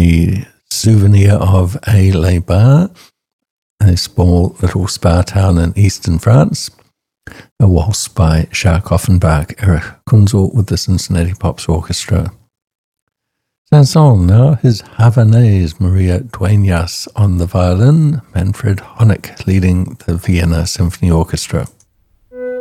a souvenir of Aix les Bains, a small little spa town in eastern France. A waltz by Jacques Offenbach, Erich Kunzel with the Cincinnati Pops Orchestra. Saint-Saëns now, his Havanaise, Maria Dueñas on the violin, Manfred Honeck leading the Vienna Symphony Orchestra.